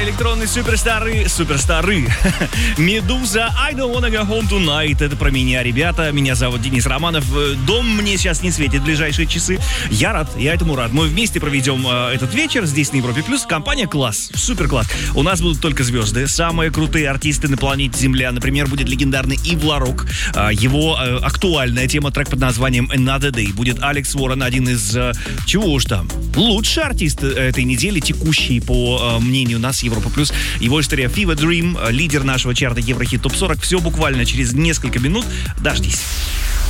электронные суперстары. Медуза, I don't wanna go home tonight. Это про меня, ребята. Меня зовут Денис Романов. Дом мне сейчас не светит в ближайшие часы. Я рад, я этому рад. Мы вместе проведем этот вечер здесь на Европе Плюс. Компания класс, супер класс. У нас будут только звезды, самые крутые артисты на планете Земля. Например, будет легендарный Ив Ларок. Его актуальная тема, трек под названием Another Day. Будет Алекс Уоррен, один из, чего уж там, лучший артист этой недели, текущий, по мнению нас, Европа Плюс. Его история Fever Dream, лидер нашего чарта Еврохит ТОП-40. Все буквально через несколько минут. Дождись.